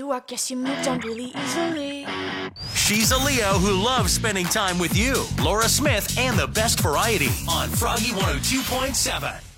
you. I guess you moved on really easily. She's a Leo who loves spending time with you. Laura Smith and the best variety on Froggy 102.7.